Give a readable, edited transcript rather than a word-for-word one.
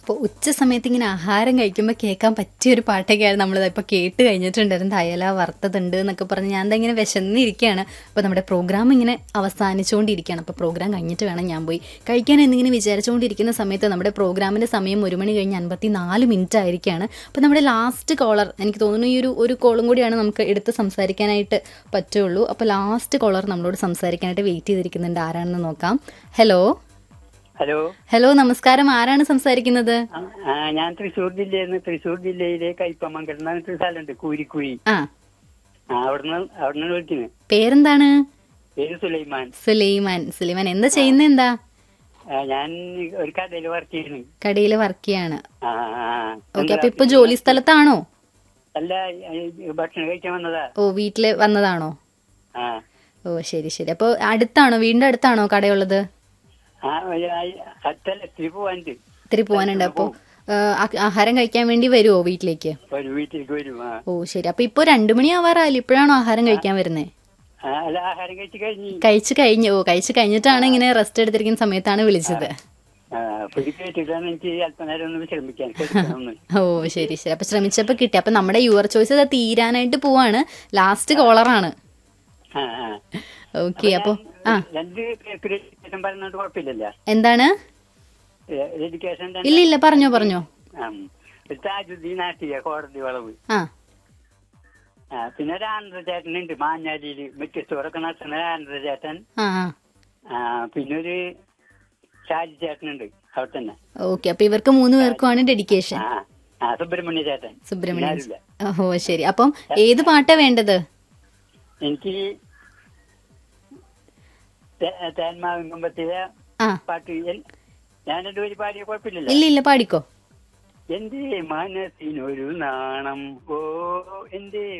അപ്പോൾ ഉച്ച സമയത്ത് ഇങ്ങനെ ആഹാരം കഴിക്കുമ്പോൾ കേൾക്കാൻ പറ്റിയൊരു പാട്ടൊക്കെയാണ് നമ്മളിത് ഇപ്പോൾ കേട്ട് കഴിഞ്ഞിട്ടുണ്ടായിരുന്നു. അയല വറുത്തതുണ്ട് എന്നൊക്കെ പറഞ്ഞ് ഞാൻ എന്താ ഇങ്ങനെ വിശന്നിരിക്കുകയാണ്. അപ്പോൾ നമ്മുടെ പ്രോഗ്രാം ഇങ്ങനെ അവസാനിച്ചുകൊണ്ടിരിക്കുകയാണ്. അപ്പോൾ പ്രോഗ്രാം കഴിഞ്ഞിട്ട് വേണം ഞാൻ പോയി കഴിക്കാൻ എന്നിങ്ങനെ വിചാരിച്ചുകൊണ്ടിരിക്കുന്ന സമയത്ത് നമ്മുടെ പ്രോഗ്രാമിൻ്റെ സമയം 1 മണി കഴിഞ്ഞ് 54 മിനിറ്റ് ആയിരിക്കുകയാണ്. അപ്പോൾ നമ്മുടെ ലാസ്റ്റ് കോളർ, എനിക്ക് തോന്നുന്നു ഈ ഒരു കോളും കൂടിയാണ് നമുക്ക് എടുത്ത് സംസാരിക്കാനായിട്ട് പറ്റുള്ളൂ. അപ്പോൾ ലാസ്റ്റ് കോളർ നമ്മളോട് സംസാരിക്കാനായിട്ട് വെയിറ്റ് ചെയ്തിരിക്കുന്നുണ്ട്. ആരാണെന്ന് നോക്കാം. ഹലോ ഹലോ ഹലോ, നമസ്കാരം. ആരാണ് സംസാരിക്കുന്നത്? ഞാൻ തൃശ്ശൂർ ജില്ലയിലെ കയ്പമംഗലം എന്നൊരു സ്ഥലമുണ്ട്, കൂരിക്കുഴി. അവിടുന്ന് വിളിക്കുന്നത്. പേരെന്താണ്? പേര് സുലൈമാൻ. സുലൈമാൻ എന്താ ചെയ്യുന്നത്? എന്താ? ഞാൻ ഒരു കടയിൽ വർക്ക് ചെയ്യുന്നു. കടയിൽ വർക്ക് ചെയ്യാണ്. ഓക്കെ. അപ്പൊ ഇപ്പൊ ജോലി സ്ഥലത്താണോ? അല്ല, ഭക്ഷണം കഴിക്കാൻ വന്നതാ. ഓ, വീട്ടില് വന്നതാണോ? ഓ, ശരി ശരി. അപ്പൊ അടുത്താണോ, വീടിന്റെ അടുത്താണോ കടയുള്ളത്? ഇത്തിരി പോവാനുണ്ട്. അപ്പൊ ആഹാരം കഴിക്കാൻ വേണ്ടി വരുമോ വീട്ടിലേക്ക്? വീട്ടിലേക്ക് വരും. ഓ ശരി. അപ്പൊ ഇപ്പൊ 2 മണി ആവാറായാലും ഇപ്പോഴാണോ ആഹാരം കഴിക്കാൻ വരുന്നത്? കഴിച്ചു കഴിഞ്ഞു. ഓ, കഴിച്ചു കഴിഞ്ഞിട്ടാണ് ഇങ്ങനെ റെസ്റ്റ് എടുത്തിരിക്കുന്ന സമയത്താണ് വിളിച്ചത്. ഓ ശരി ശരി. അപ്പൊ ശ്രമിച്ചപ്പോ കിട്ടി. അപ്പൊ നമ്മുടെ യുവർ ചോയ്സ് തീരാനായിട്ട് പോവാണ്. ലാസ്റ്റ് കോളറാണ്. ഓക്കെ. അപ്പൊ എന്താണ്? ഇല്ല പറഞ്ഞോ. കോടതി വളവ്. പിന്നെ ഒരു ആനന്ദചേട്ടനുണ്ട് മാഞ്ഞാലിയില്, മിക്കസ്റ്റോറൊക്കെ നടത്തുന്ന ആനന്ദചേട്ടൻ. പിന്നെ ഒരു ഷാജി ചേട്ടനുണ്ട് അവിടെ തന്നെ. ഓക്കെ. അപ്പൊ ഇവർക്ക് 3 പേർക്കുമാണ് ഡെഡിക്കേഷൻ. സുബ്രഹ്മണ്യ ചേട്ടൻ. ഓ ശരി. അപ്പം ഏത് പാട്ടാ വേണ്ടത്? എനിക്ക് തേന്മാവിൻ കൊമ്പത്തിലെ പാട്ട് ഞാൻ രണ്ടുപേര് പാടിയ കുഴപ്പമില്ലല്ലോ. ഇല്ല പാടിക്കോ. എന്റെ മനസ്സിനൊരു നാണം, ഓ എന്റെ